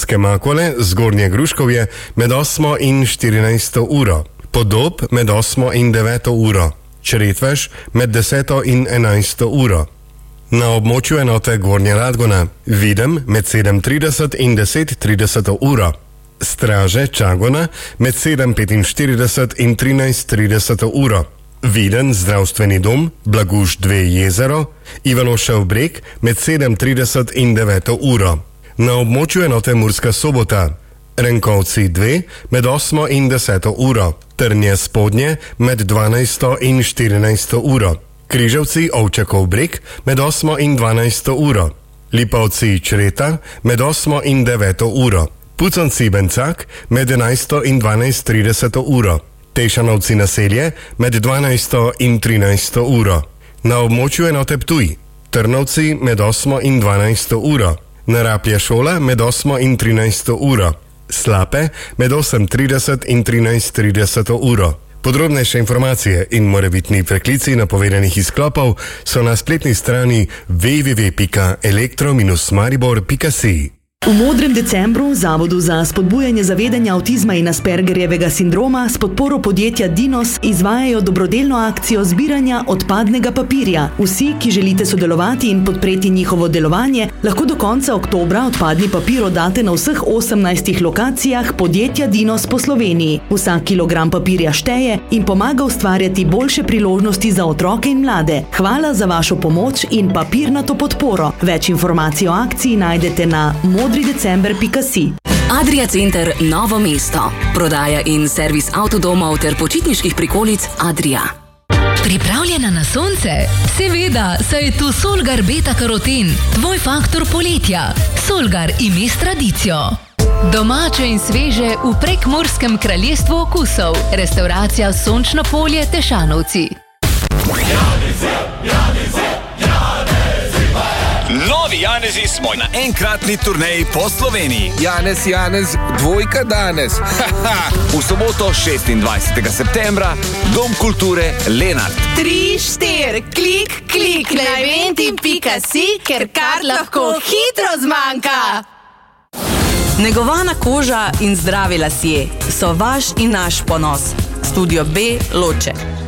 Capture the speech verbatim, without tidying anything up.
Slovenske Makole, Zgornje Gruškovje med osmo in štirinajsto uro, Podob med osmo in deveto uro, Čretvež med deseto in enajsto uro. Na območju enote Gornja Radgona Videm med sedem trideset in deset trideset uro, Straže Čagona med sedem petinštirideset in trinajst trideset uro, Viden zdravstveni dom Blaguž dve Jezero, Ivanošev breg med sedem trideset in deveto uro. Na območju enote Murska Sobota Renkovci dve med osmo in deseto uro, Trnje Spodnje med dvanajsto in štirinajsto uro, Križevci Ovčakov breg med osmo in dvanajsto uro, Lipovci Čreta med osmo in deveto uro, Pucanci Bencak med enajsto in dvanajst trideset uro, Tešanovci Naselje med dvanajsto in trinajsto uro. Na območju enote Ptuj Trnovci med osmo in dvanajsto uro, Naraplje šola med osmo in trinajsto uro, Slape med osem trideset in trinajst trideset uro. Podrobnejše informacije in morebitni preklici napovedanih izklopov so na spletni strani w w w pika elektro dash maribor pika si. V Modrem decembru Zavodu za spodbujanje zavedanja avtizma in Aspergerjevega sindroma s podporo podjetja Dinos izvajajo dobrodelno akcijo zbiranja odpadnega papirja. Vsi, ki želite sodelovati in podpreti njihovo delovanje, lahko do konca oktobra odpadni papir oddate na vseh osemnajstih lokacijah podjetja Dinos po Sloveniji. Vsak kilogram papirja šteje in pomaga ustvarjati boljše priložnosti za otroke in mlade. Hvala za vašo pomoč in papirnato podporo. Več informacij o akciji najdete na modri december pika si. Adria Center Novo mesto. Prodaja in servis avtodomov ter počitniških prikolic Adria. Pripravljena na sonce? Seveda, saj je tu Solgar Beta Karoten, tvoj faktor poletja. Solgar ime s tradicijo. Domače in sveže v Prekmurskem kraljestvu okusov. Restauracija Sončno polje Tešanovci. Novi Janezi smo na enkratni turneji po Sloveniji. Janez, Janez, dvojka danes. V soboto šestindvajsetega septembra, Dom kulture Lenart. Tri, štir, klik, klik na eventi pika si, ker kar lahko hitro zmanjka. Negovana koža in zdravi lasje so vaš in naš ponos. Studio B Loče.